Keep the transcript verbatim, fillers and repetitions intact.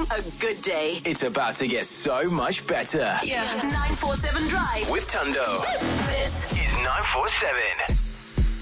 a good day. It's about to get so much better. Yeah. nine four seven Drive. With Tundo. This is nine four seven.